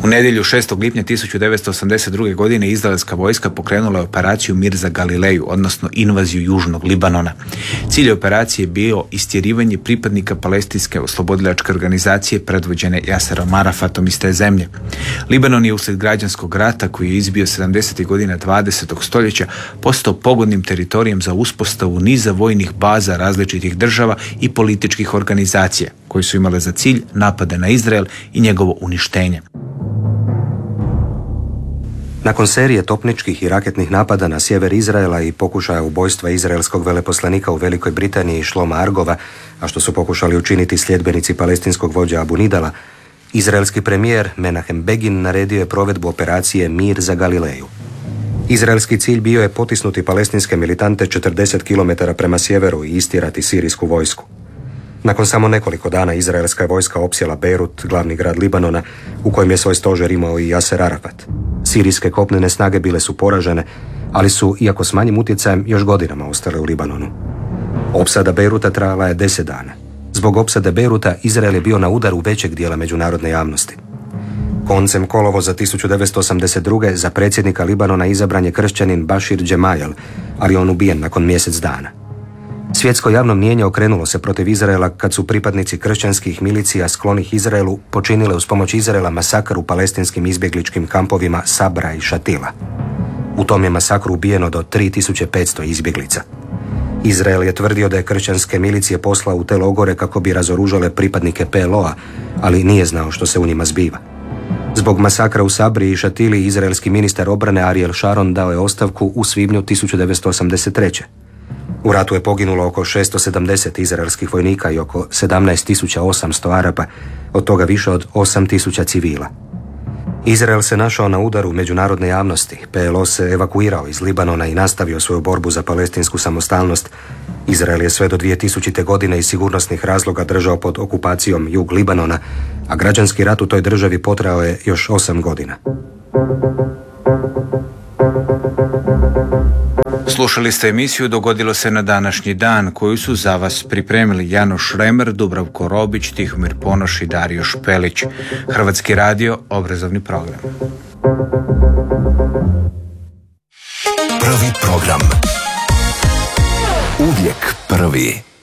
U nedjelju 6. lipnja 1982. godine izraelska vojska pokrenula je operaciju Mir za Galileju, odnosno invaziju južnog Libanona. Cilj operacije je bio istjerivanje pripadnika palestinske oslobodilačke organizacije predvođene Yaserom Arafatom iz te zemlje. Libanon je uslijed građanskog rata koji je izbio 70. godina 20. stoljeća postao pogodnim teritorijem za uspostavu niza vojnih baza različitih država i političkih organizacija koji su imale za cilj napade na Izrael i njegovo uništenje. Nakon serije topničkih i raketnih napada na sjever Izraela i pokušaja ubojstva izraelskog veleposlanika u Velikoj Britaniji Šloma Argova, a što su pokušali učiniti sljedbenici palestinskog vođa Abu Nidala, izraelski premijer Menahem Begin naredio je provedbu operacije Mir za Galileju. Izraelski cilj bio je potisnuti palestinske militante 40 km prema sjeveru i istjerati sirijsku vojsku. Nakon samo nekoliko dana izraelska je vojska opsjela Beirut, glavni grad Libanona, u kojem je svoj stožer imao i Yaser Arafat. Sirijske kopnene snage bile su poražene, ali su, iako s manjim utjecajem, još godinama ostale u Libanonu. Opsada Beiruta trajala je 10 dana. Zbog opsade Beiruta Izrael je bio na udaru većeg dijela međunarodne javnosti. Koncem kolovoza 1982. za predsjednika Libanona izabran je kršćanin Bashir Gemayel, ali on ubijen nakon mjesec dana. Svjetsko javno mnijenje okrenulo se protiv Izraela kad su pripadnici kršćanskih milicija sklonih Izraelu počinile uz pomoć Izraela masakr u palestinskim izbjegličkim kampovima Sabra i Šatila. U tom je masakru ubijeno do 3500 izbjeglica. Izrael je tvrdio da je kršćanske milicije poslao u te logore kako bi razoružale pripadnike PLO-a, ali nije znao što se u njima zbiva. Zbog masakra u Sabri i Šatili izraelski ministar obrane Ariel Sharon dao je ostavku u svibnju 1983. U ratu je poginulo oko 670 izraelskih vojnika i oko 17.800 Arapa, od toga više od 8.000 civila. Izrael se našao na udaru međunarodne javnosti, PLO se evakuirao iz Libanona i nastavio svoju borbu za palestinsku samostalnost. Izrael je sve do 2000. godine iz sigurnosnih razloga držao pod okupacijom jug Libanona, a građanski rat u toj državi potrajao je još 8 godina. Slušali ste emisiju Dogodilo se na današnji dan, koju su za vas pripremili Janoš Remer, Dubravko Robić, Tihomir Ponoš i Dario Špelić. Hrvatski radio, obrazovni program. Prvi program. Uvijek prvi.